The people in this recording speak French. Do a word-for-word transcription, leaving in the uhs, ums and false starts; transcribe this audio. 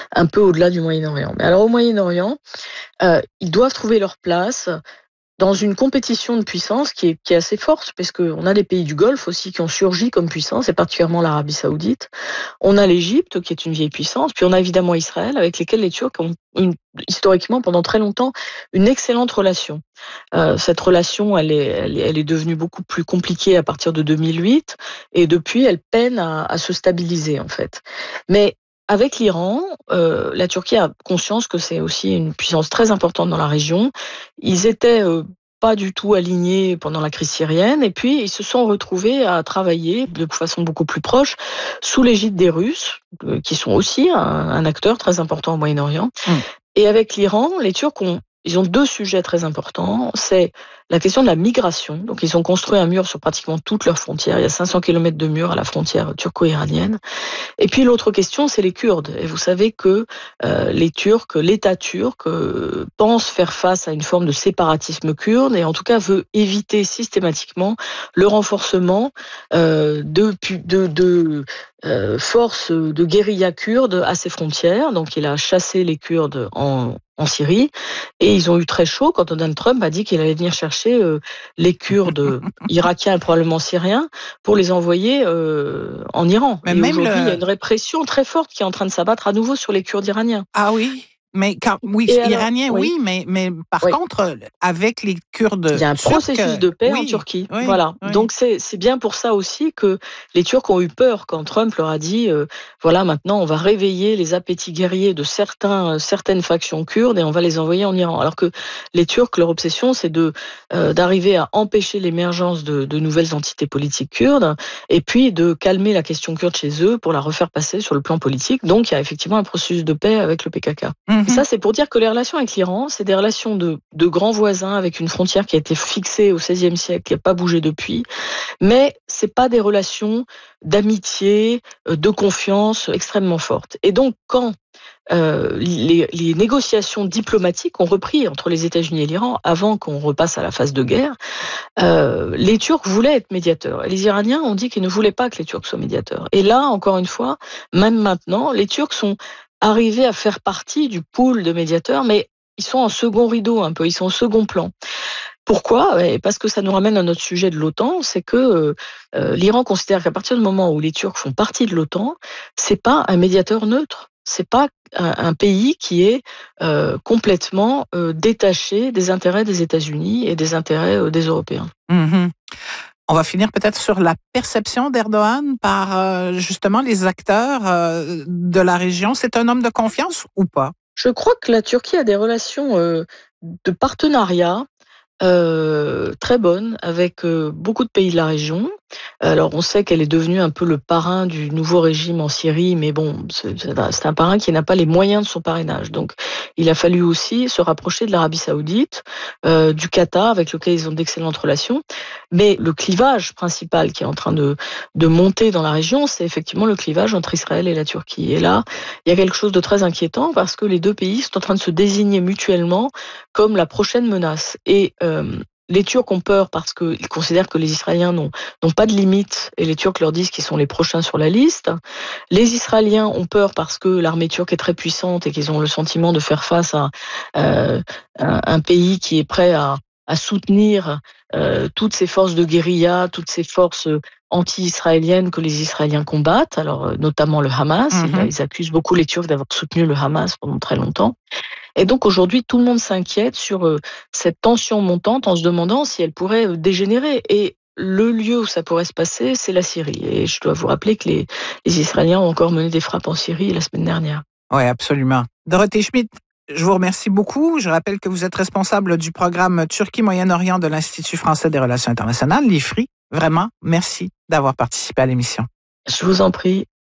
un peu au-delà du Moyen-Orient. Mais alors au Moyen-Orient, euh, ils doivent trouver leur place dans une compétition de puissance qui est, qui est assez forte, parce qu'on a des pays du Golfe aussi qui ont surgi comme puissance, et particulièrement l'Arabie Saoudite. On a l'Égypte, qui est une vieille puissance, puis on a évidemment Israël, avec lesquels les Turcs ont une, historiquement, pendant très longtemps, une excellente relation. Euh, cette relation, elle est, elle, est, elle est devenue beaucoup plus compliquée à partir de deux mille huit, et depuis, elle peine à, à se stabiliser, en fait. Mais avec l'Iran, euh, la Turquie a conscience que c'est aussi une puissance très importante dans la région. Ils étaient euh, pas du tout alignés pendant la crise syrienne, et puis ils se sont retrouvés à travailler de façon beaucoup plus proche sous l'égide des Russes, euh, qui sont aussi un, un acteur très important au Moyen-Orient. Mmh. Et avec l'Iran, les Turcs ont Ils ont deux sujets très importants. C'est la question de la migration. Donc, ils ont construit un mur sur pratiquement toutes leurs frontières. Il y a cinq cents kilomètres de mur à la frontière turco-iranienne. Et puis, l'autre question, c'est les Kurdes. Et vous savez que euh, les Turcs, l'État turc, euh, pense faire face à une forme de séparatisme kurde et en tout cas veut éviter systématiquement le renforcement euh, de, de, de euh, forces de guérilla kurdes à ses frontières. Donc, il a chassé les Kurdes en en Syrie, et ils ont eu très chaud quand Donald Trump a dit qu'il allait venir chercher euh, les Kurdes irakiens et probablement syriens pour les envoyer euh, en Iran. Mais et même aujourd'hui, le... il y a une répression très forte qui est en train de s'abattre à nouveau sur les Kurdes iraniens. Ah oui? Mais quand, oui, et iranien, alors, oui, oui, mais, mais par oui. contre, avec les Kurdes il y a un turcs, processus de paix oui, en Turquie. Oui, voilà. Oui. Donc, c'est, c'est bien pour ça aussi que les Turcs ont eu peur quand Trump leur a dit euh, voilà, maintenant, on va réveiller les appétits guerriers de certains, euh, certaines factions kurdes et on va les envoyer en Iran. Alors que les Turcs, leur obsession, c'est de, euh, d'arriver à empêcher l'émergence de, de nouvelles entités politiques kurdes et puis de calmer la question kurde chez eux pour la refaire passer sur le plan politique. Donc, il y a effectivement un processus de paix avec le P K K. Mm-hmm. Et ça, c'est pour dire que les relations avec l'Iran, c'est des relations de, de grands voisins avec une frontière qui a été fixée au seizième siècle, qui n'a pas bougé depuis. Mais c'est pas des relations d'amitié, de confiance extrêmement fortes. Et donc, quand euh, les, les négociations diplomatiques ont repris entre les États-Unis et l'Iran, avant qu'on repasse à la phase de guerre, euh, les Turcs voulaient être médiateurs. Et les Iraniens ont dit qu'ils ne voulaient pas que les Turcs soient médiateurs. Et là, encore une fois, même maintenant, les Turcs sont arrivés à faire partie du pool de médiateurs, mais ils sont en second rideau un peu, ils sont au second plan. Pourquoi ? Parce que ça nous ramène à notre sujet de l'OTAN, c'est que euh, l'Iran considère qu'à partir du moment où les Turcs font partie de l'OTAN, c'est pas un médiateur neutre, c'est pas un, un pays qui est euh, complètement euh, détaché des intérêts des États-Unis et des intérêts euh, des Européens. Mm-hmm. On va finir peut-être sur la perception d'Erdogan par euh, justement les acteurs euh, de la région. C'est un homme de confiance ou pas ? Je crois que la Turquie a des relations euh, de partenariat Euh, très bonne avec euh, beaucoup de pays de la région. Alors on sait qu'elle est devenue un peu le parrain du nouveau régime en Syrie, mais bon, c'est, c'est un parrain qui n'a pas les moyens de son parrainage. Donc il a fallu aussi se rapprocher de l'Arabie Saoudite, euh, du Qatar, avec lequel ils ont d'excellentes relations. Mais le clivage principal qui est en train de, de monter dans la région, c'est effectivement le clivage entre Israël et la Turquie. Et là, il y a quelque chose de très inquiétant parce que les deux pays sont en train de se désigner mutuellement comme la prochaine menace. Et euh, les Turcs ont peur parce qu'ils considèrent que les Israéliens n'ont, n'ont pas de limite et les Turcs leur disent qu'ils sont les prochains sur la liste. Les Israéliens ont peur parce que l'armée turque est très puissante et qu'ils ont le sentiment de faire face à euh, un, un pays qui est prêt à, à soutenir euh, toutes ces forces de guérilla, toutes ces forces anti-israéliennes que les Israéliens combattent, alors notamment le Hamas. Mm-hmm. Ils, ils accusent beaucoup les Turcs d'avoir soutenu le Hamas pendant très longtemps. Et donc aujourd'hui, tout le monde s'inquiète sur euh, cette tension montante en se demandant si elle pourrait euh, dégénérer. Et le lieu où ça pourrait se passer, c'est la Syrie. Et je dois vous rappeler que les, les Israéliens ont encore mené des frappes en Syrie la semaine dernière. Oui, absolument. Dorothée Schmidt, je vous remercie beaucoup. Je rappelle que vous êtes responsable du programme Turquie-Moyen-Orient de l'Institut français des relations internationales, l'I F R I. Vraiment, merci d'avoir participé à l'émission. Je vous en prie.